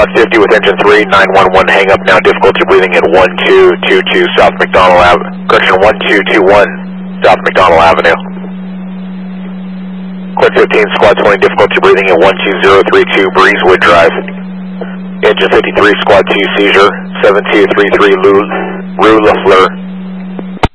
Squad 50 with engine 3, 911, hang up now, difficulty breathing at 1222 South McDonald Avenue, correction, 1221 South McDonald Avenue. Quad 15, Squad 20, difficulty breathing at 12032 Breezewood Drive. Engine 53, Squad 2, seizure, 7233 Rue Lafleur.